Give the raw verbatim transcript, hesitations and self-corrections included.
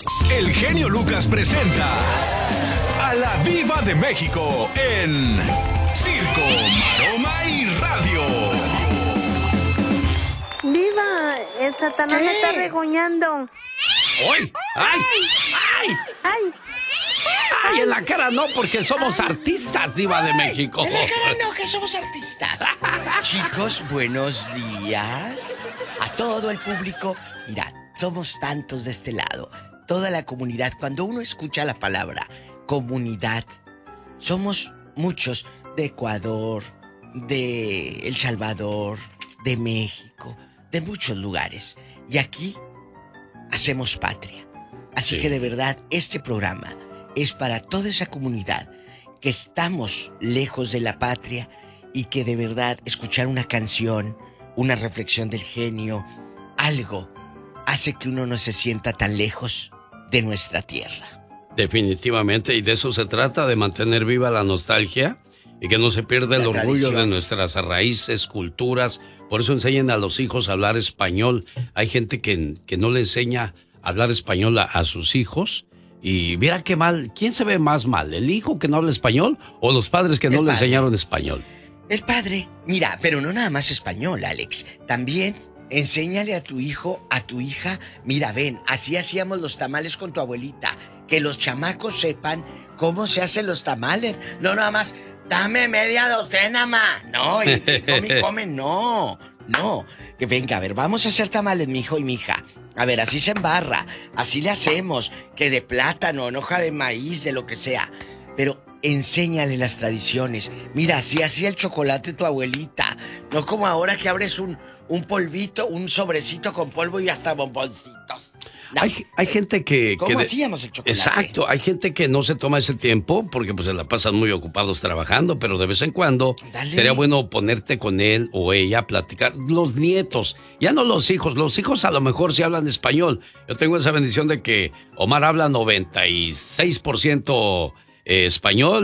El genio Lucas presenta a la Diva de México en Circo, Maroma y Radio. Diva, el Satanás ¿Qué? me está regoñando. ¡Ay! ¡Ay! ¡Ay! Ay, ¡Ay! En la cara no, porque somos artistas, Diva de México. En la cara no, que somos artistas. Chicos, buenos días. A todo el público. Mirad, somos tantos de este lado. Toda la comunidad. Cuando uno escucha la palabra comunidad, somos muchos de Ecuador, de El Salvador, de México, de muchos lugares. Y aquí hacemos patria. Así Sí. que de verdad, este programa es para toda esa comunidad que estamos lejos de la patria y que de verdad escuchar una canción, una reflexión del genio, algo hace que uno no se sienta tan lejos de nuestra tierra. Definitivamente, y de eso se trata, de mantener viva la nostalgia y que no se pierda el La orgullo tradición. de nuestras raíces, culturas. Por eso enseñan a los hijos a hablar español. Hay gente que, que no le enseña a hablar español a, a sus hijos. Y mira qué mal, ¿quién se ve más mal? ¿El hijo que no habla español o los padres que no El le padre. enseñaron español? El padre, mira, pero no nada más español, Alex. También enséñale a tu hijo, a tu hija, mira, ven, así hacíamos los tamales con tu abuelita. Que los chamacos sepan cómo se hacen los tamales. No nada más, dame media docena, ma. No, y, y come y come, no, no. Que venga, a ver, vamos a hacer tamales, mi hijo y mi hija. A ver, así se embarra, así le hacemos, que de plátano, en hoja de maíz, de lo que sea. Pero enséñale las tradiciones. Mira, así hacía el chocolate tu abuelita. No como ahora que abres un, un polvito, un sobrecito con polvo y hasta bomboncitos. No. Hay, hay gente que... ¿Cómo que de- hacíamos el chocolate? Exacto, hay gente que no se toma ese tiempo porque pues se la pasan muy ocupados trabajando, pero de vez en cuando Dale. sería bueno ponerte con él o ella a platicar. Los nietos, ya no los hijos, los hijos a lo mejor sí hablan español. Yo tengo esa bendición de que Omar habla noventa y seis por ciento eh, español.